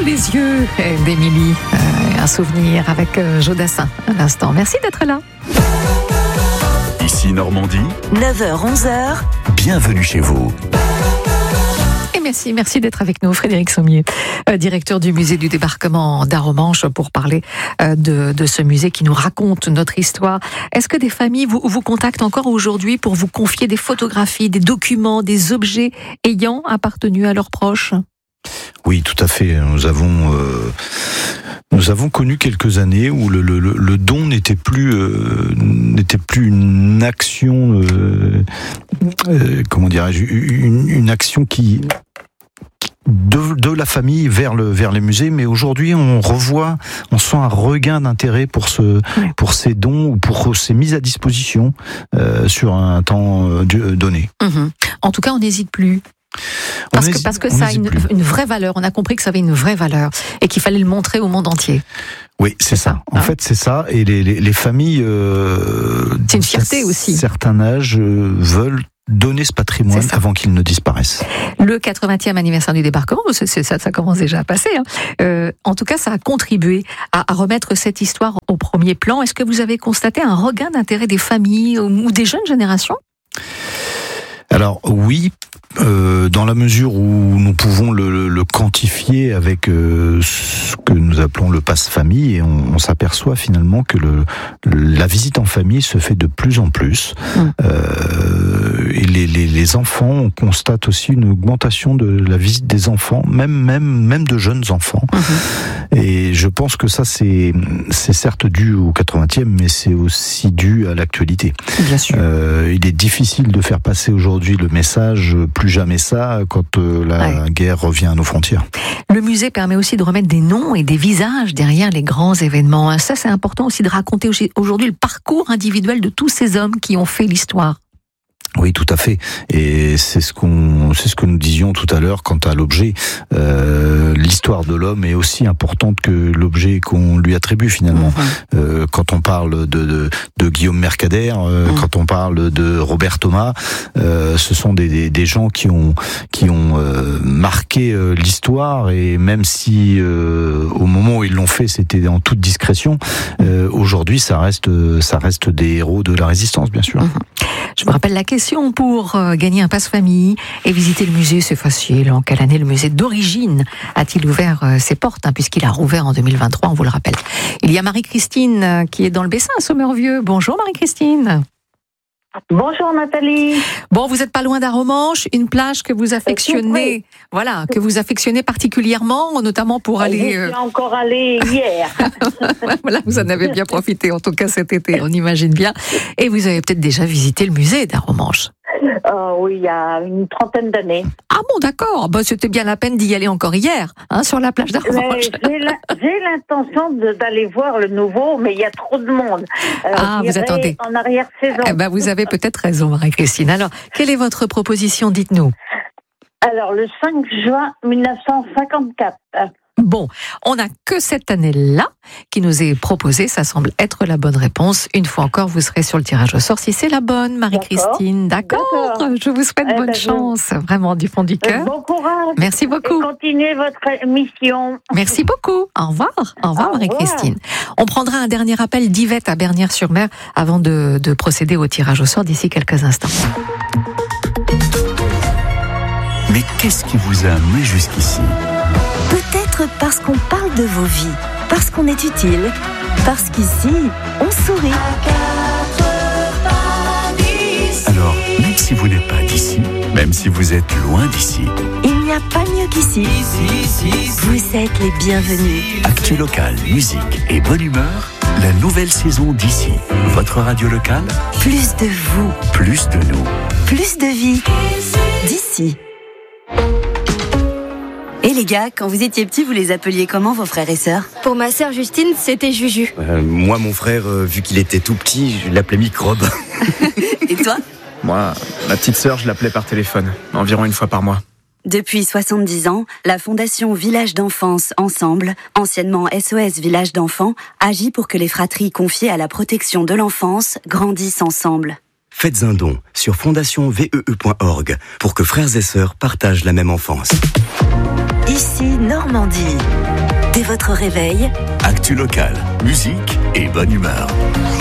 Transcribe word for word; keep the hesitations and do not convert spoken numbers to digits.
les yeux d'Émilie. Euh, un souvenir avec euh, Jodassin à l'instant. Merci d'être là. Ici Normandie, neuf heures onze heures. Bienvenue chez vous. Et merci, merci d'être avec nous, Frédéric Sommier, euh, directeur du musée du débarquement d'Arromanches, pour parler euh, de, de ce musée qui nous raconte notre histoire. Est-ce que des familles vous, vous contactent encore aujourd'hui pour vous confier des photographies, des documents, des objets ayant appartenu à leurs proches ? Oui, tout à fait. Nous avons, euh, nous avons connu quelques années où le, le, le don n'était plus, euh, n'était plus une action, euh, euh, comment dirais-je, une, une action qui de, de la famille vers le vers les musées, mais aujourd'hui on revoit, on sent un regain d'intérêt pour ce oui. pour ces dons ou pour ces mises à disposition euh, sur un temps euh, donné. Mmh. En tout cas, on n'hésite plus. Parce que, parce que ça a une, une vraie valeur. On a compris que ça avait une vraie valeur et qu'il fallait le montrer au monde entier. Oui, c'est, c'est ça. ça. En hein fait, c'est ça. Et les, les, les familles, euh, c'est une fierté aussi. Certains âges euh, veulent donner ce patrimoine avant qu'il ne disparaisse. Le quatre-vingtième anniversaire du débarquement, c'est, c'est, ça, ça commence déjà à passer. Hein. Euh, en tout cas, ça a contribué à, à remettre cette histoire au premier plan. Est-ce que vous avez constaté un regain d'intérêt des familles ou des jeunes générations ? Alors oui, euh, dans la mesure où nous pouvons le, le, le quantifier avec euh, ce que nous appelons le passe famille, et on, on s'aperçoit finalement que le, la visite en famille se fait de plus en plus. Mmh. Euh, et les, les, les enfants, on constate aussi une augmentation de la visite des enfants, même même même de jeunes enfants. Mmh. Et je pense que ça c'est c'est certes dû au quatre-vingtième, mais c'est aussi dû à l'actualité. Bien sûr. Euh, il est difficile de faire passer aujourd'hui Aujourd'hui, le message, plus jamais ça, quand euh, la ouais. guerre revient à nos frontières. Le musée permet aussi de remettre des noms et des visages derrière les grands événements. Ça, c'est important aussi de raconter aujourd'hui le parcours individuel de tous ces hommes qui ont fait l'histoire. Oui, tout à fait. Et c'est ce qu'on, c'est ce que nous disions tout à l'heure quant à l'objet. Euh, l'histoire de l'homme est aussi importante que l'objet qu'on lui attribue finalement. Mmh. Euh, quand on parle de, de, de Guillaume Mercader, euh, mmh. quand on parle de Robert Thomas, euh, ce sont des, des, des gens qui ont, qui ont euh, marqué euh, l'histoire. Et même si euh, au moment où ils l'ont fait, c'était en toute discrétion, euh, aujourd'hui, ça reste, ça reste des héros de la résistance, bien sûr. Mmh. Je vous rappelle la question pour euh, gagner un passe-famille et visiter le musée, c'est facile. En quelle année le musée d'origine a-t-il ouvert euh, ses portes, hein, puisqu'il a rouvert en deux mille vingt-trois, on vous le rappelle. Il y a Marie-Christine euh, qui est dans le Bessin, à Sommervieux. Bonjour Marie-Christine. Bonjour Nathalie. Bon, vous n'êtes pas loin d'Arromanches, une plage que vous affectionnez, voilà, que vous affectionnez particulièrement, notamment pour aller. Je suis euh... encore allée hier. Voilà, vous en avez bien profité, en tout cas cet été, on imagine bien. Et vous avez peut-être déjà visité le musée d'Arromanches. Euh, oui, il y a une trentaine d'années. Ah bon, d'accord. Bah, c'était bien la peine d'y aller encore hier, hein, sur la plage d'Arromanches. J'ai, la, j'ai l'intention de, d'aller voir le nouveau, mais il y a trop de monde. Euh, ah, vous attendez. En arrière-saison. Eh ben, vous avez peut-être raison, Marie-Christine. Alors, quelle est votre proposition ? Dites-nous. Alors, le cinq juin dix-neuf cent cinquante-quatre. Bon, on n'a que cette année-là qui nous est proposée, ça semble être la bonne réponse. Une fois encore, vous serez sur le tirage au sort si c'est la bonne, Marie-Christine. D'accord, D'accord. Je vous souhaite eh bonne ben chance, je... vraiment du fond du cœur. Bon courage. Merci beaucoup. Et continuez votre mission. Merci beaucoup. Au revoir. Au revoir, Au Marie-Christine. Revoir. On prendra un dernier appel d'Yvette à Bernières-sur-Mer avant de, de procéder au tirage au sort d'ici quelques instants. Mais qu'est-ce qui vous a amené jusqu'ici ? Peut-être parce qu'on parle de vos vies, parce qu'on est utile, parce qu'ici, on sourit. Alors, même si vous n'êtes pas d'ici, même si vous êtes loin d'ici, il n'y a pas mieux qu'ici. Ici, ici, ici. Vous êtes les bienvenus. Actu local, musique et bonne humeur, la nouvelle saison d'ici. Votre radio locale. Plus de vous. Plus de nous. Plus de vie. D'ici. Et les gars, quand vous étiez petits, vous les appeliez comment, vos frères et sœurs ? Pour ma sœur Justine, c'était Juju. Euh, moi, mon frère, euh, vu qu'il était tout petit, je l'appelais Microbe. Et toi ? Moi, ma petite sœur, je l'appelais par téléphone, environ une fois par mois. Depuis soixante-dix ans, la Fondation Village d'Enfance Ensemble, anciennement S O S Village d'Enfants, agit pour que les fratries confiées à la protection de l'enfance grandissent ensemble. Faites un don sur fondation v e e point org pour que frères et sœurs partagent la même enfance. Ici Normandie. Dès votre réveil, actu locale, musique et bonne humeur.